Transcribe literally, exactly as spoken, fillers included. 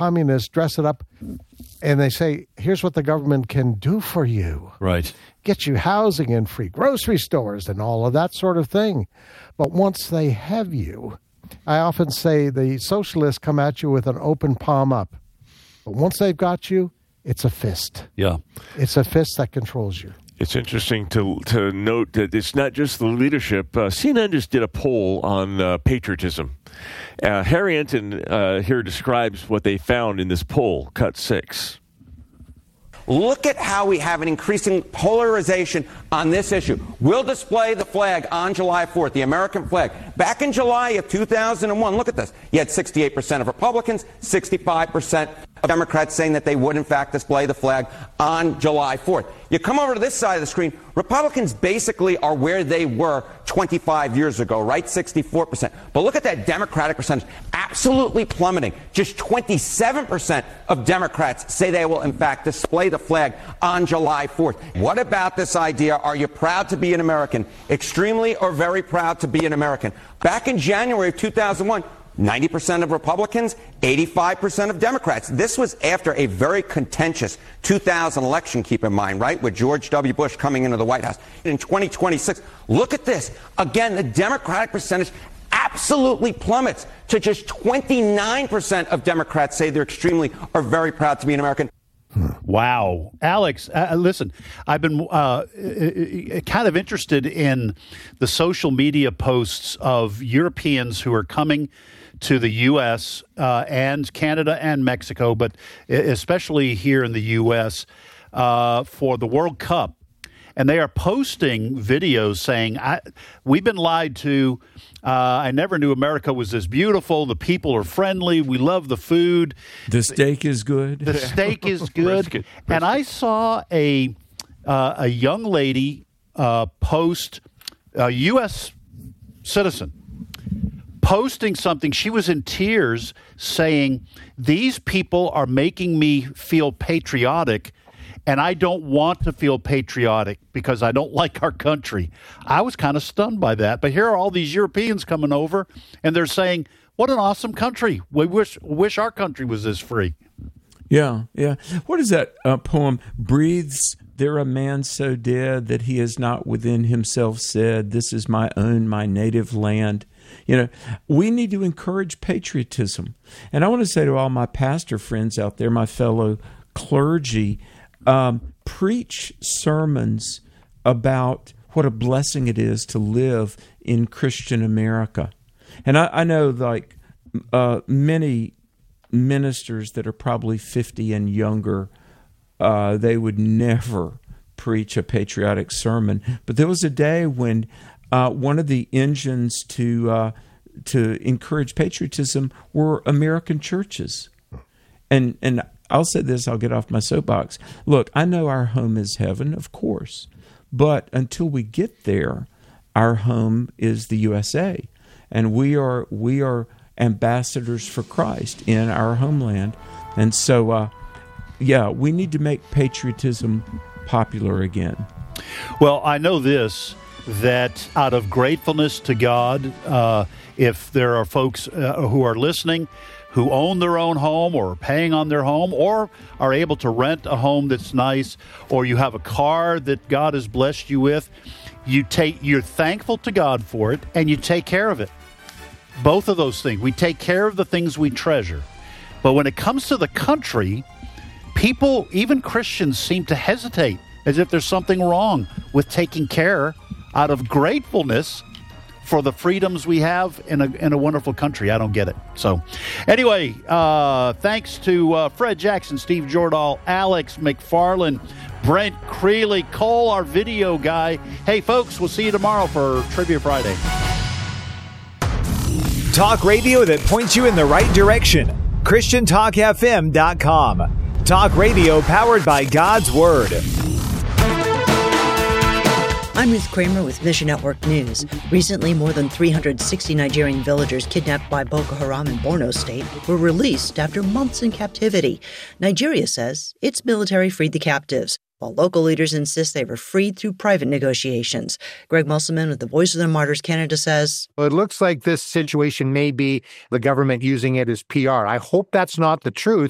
communists dress it up and they say, here's what the government can do for you. Right. Get you housing and free grocery stores and all of that sort of thing. But once they have you, I often say the socialists come at you with an open palm up. But once they've got you, it's a fist. Yeah. It's a fist that controls you. It's interesting to to note that it's not just the leadership. Uh, C N N just did a poll on uh, patriotism. Uh, Harry Enton uh, here describes what they found in this poll, cut six. Look at how we have an increasing polarization on this issue. We'll display the flag on July fourth, the American flag. Back in July of two thousand one, look at this. You had sixty-eight percent of Republicans, sixty-five percent of Democrats saying that they would, in fact, display the flag on July fourth. You come over to this side of the screen, Republicans basically are where they were twenty-five years ago, right? sixty-four percent. But look at that Democratic percentage, absolutely plummeting. Just twenty-seven percent of Democrats say they will, in fact, display the flag on July fourth. What about this idea? Are you proud to be an American? Extremely or very proud to be an American? Back in January of two thousand one, ninety percent of Republicans, eighty-five percent of Democrats. This was after a very contentious two thousand election, keep in mind, right, with George W. Bush coming into the White House. In twenty twenty-six, look at this. Again, the Democratic percentage absolutely plummets to just twenty-nine percent of Democrats say they're extremely or very proud to be an American. Wow. Alex, uh, listen, I've been uh, kind of interested in the social media posts of Europeans who are coming to the U S uh, and Canada and Mexico, but especially here in the U S uh, for the World Cup. And they are posting videos saying, I, we've been lied to. Uh, I never knew America was this beautiful. The people are friendly. We love the food. The steak is good. The steak is good. Brisket. And I saw a uh, a young lady uh, post, a U S citizen, posting something. She was in tears saying, these people are making me feel patriotic, and I don't want to feel patriotic because I don't like our country. I was kind of stunned by that. But here are all these Europeans coming over, and they're saying, what an awesome country. We wish wish our country was this free. Yeah, yeah. What is that uh, poem? Breathes there a man so dead that he has not within himself said, this is my own, my native land. You know, we need to encourage patriotism. And I want to say to all my pastor friends out there, my fellow clergy, Um, preach sermons about what a blessing it is to live in Christian America. And I, I know like uh, many ministers that are probably fifty and younger, uh, they would never preach a patriotic sermon. But there was a day when uh, one of the engines to uh, to encourage patriotism were American churches. And and I'll say this, I'll get off my soapbox. Look, I know our home is heaven, of course, but until we get there, our home is the U S A, and we are we are ambassadors for Christ in our homeland. And so, uh, yeah, we need to make patriotism popular again. Well, I know this, that out of gratefulness to God, uh, if there are folks uh, who are listening who own their own home or are paying on their home or are able to rent a home that's nice, or you have a car that God has blessed you with, you take, you're thankful to God for it, and you take care of it. Both of those things. We take care of the things we treasure. But when it comes to the country, people, even Christians, seem to hesitate as if there's something wrong with taking care out of gratefulness for the freedoms we have in a in a wonderful country. I don't get it. So anyway, uh, thanks to uh, Fred Jackson, Steve Jordahl, Alex McFarland, Brent Creeley, Cole, our video guy. Hey, folks, we'll see you tomorrow for Trivia Friday. Talk radio that points you in the right direction. Christian Talk F M dot com. Talk radio powered by God's Word. I'm Ruth Kramer with Mission Network News. Recently, more than three hundred sixty Nigerian villagers kidnapped by Boko Haram in Borno State were released after months in captivity. Nigeria says its military freed the captives, while local leaders insist they were freed through private negotiations. Greg Musselman with the Voice of the Martyrs Canada says, Well, it looks like this situation may be the government using it as P R. I hope that's not the truth.